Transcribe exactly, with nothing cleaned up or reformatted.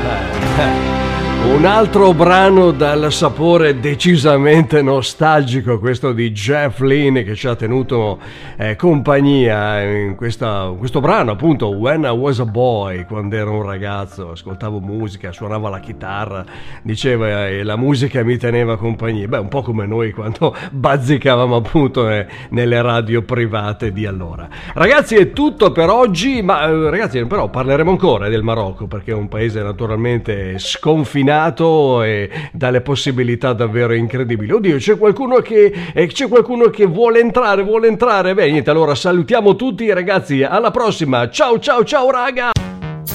Un altro brano dal sapore decisamente nostalgico, questo di Jeff Lynne, che ci ha tenuto eh, compagnia in questa, questo brano, appunto, When I Was a Boy, quando ero un ragazzo, ascoltavo musica, suonava la chitarra, diceva e la musica mi teneva compagnia. Beh, un po' come noi quando bazzicavamo appunto eh, nelle radio private di allora. Ragazzi, è tutto per oggi, ma eh, ragazzi, però parleremo ancora del Marocco, perché è un paese naturalmente sconfinato e dalle possibilità davvero incredibili. Oddio, c'è qualcuno che eh, c'è qualcuno che vuole entrare, vuole entrare. Beh, niente, allora salutiamo tutti ragazzi, alla prossima. Ciao ciao ciao raga.